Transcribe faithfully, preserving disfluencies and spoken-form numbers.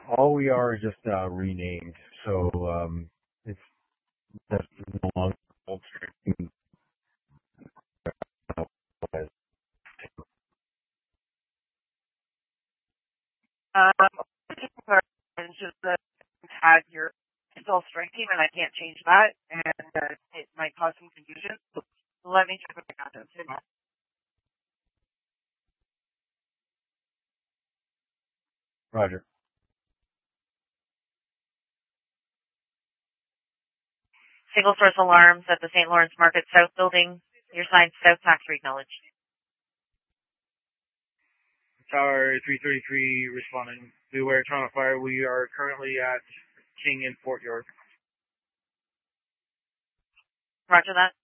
All we are is just uh, renamed, so um, it's that's no longer Gold Street. Um, it's just that you had your still strike team, and I can't change that, and uh, it might cause some confusion. So let me check what I got done. Roger. Single source alarms at the Saint Lawrence Market South building. Your sign South Tax acknowledged. Tower three thirty-three responding. Beware Toronto Fire. We are currently at King in Fort York. Roger that.